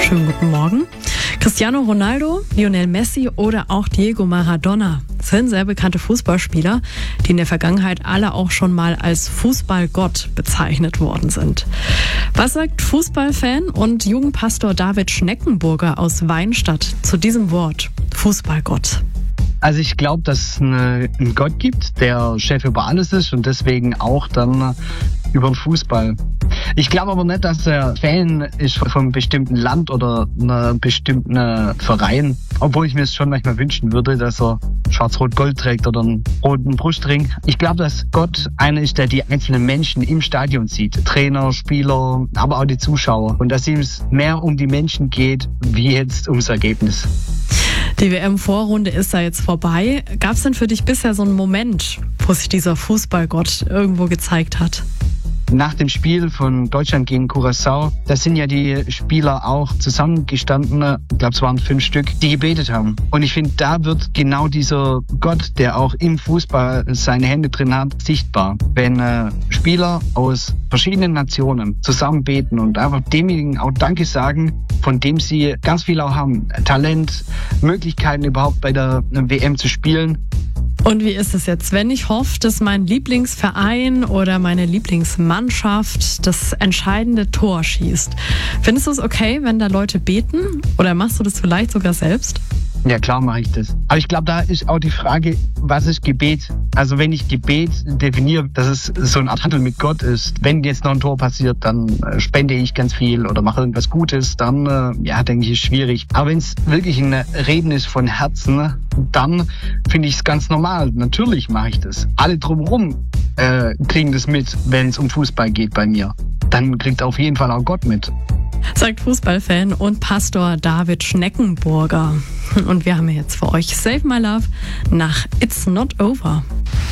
Schönen guten Morgen. Cristiano Ronaldo, Lionel Messi oder auch Diego Maradona sind sehr bekannte Fußballspieler, die in der Vergangenheit alle auch schon mal als Fußballgott bezeichnet worden sind. Was sagt Fußballfan und Jugendpastor David Schneckenburger aus Weinstadt zu diesem Wort Fußballgott? Also ich glaube, dass es einen Gott gibt, der Chef über alles ist und deswegen auch dann über den Fußball. Ich glaube aber nicht, dass er Fan ist von einem bestimmten Land oder einem bestimmten Verein. Obwohl ich mir es schon manchmal wünschen würde, dass er schwarz-rot-gold trägt oder einen roten Brustring. Ich glaube, dass Gott einer ist, der die einzelnen Menschen im Stadion sieht. Trainer, Spieler, aber auch die Zuschauer. Und dass ihm es mehr um die Menschen geht, wie jetzt ums Ergebnis. Die WM-Vorrunde ist da jetzt vorbei. Gab es denn für dich bisher so einen Moment, wo sich dieser Fußballgott irgendwo gezeigt hat? Nach dem Spiel von Deutschland gegen Curaçao, da sind ja die Spieler auch zusammengestanden, ich glaube es waren 5 Stück, die gebetet haben. Und ich finde, da wird genau dieser Gott, der auch im Fußball seine Hände drin hat, sichtbar. Wenn Spieler aus verschiedenen Nationen zusammen beten und einfach demjenigen auch Danke sagen, von dem sie ganz viel auch haben. Talent, Möglichkeiten überhaupt bei der WM zu spielen. Und wie ist es jetzt, wenn ich hoffe, dass mein Lieblingsverein oder meine Lieblingsmannschaft das entscheidende Tor schießt? Findest du es okay, wenn da Leute beten? Oder machst du das vielleicht sogar selbst? Ja, klar mache ich das. Aber ich glaube, da ist auch die Frage, was ist Gebet? Also wenn ich Gebet definiere, dass es so eine Art Handel mit Gott ist, wenn jetzt noch ein Tor passiert, dann spende ich ganz viel oder mache irgendwas Gutes, dann, denke ich, ist schwierig. Aber wenn es wirklich ein Reden ist von Herzen, dann finde ich es ganz normal. Natürlich mache ich das. Alle drumherum kriegen das mit, wenn es um Fußball geht bei mir. Dann kriegt auf jeden Fall auch Gott mit. Sagt Fußballfan und Pastor David Schneckenburger. Und wir haben jetzt für euch Save My Love nach It's Not Over.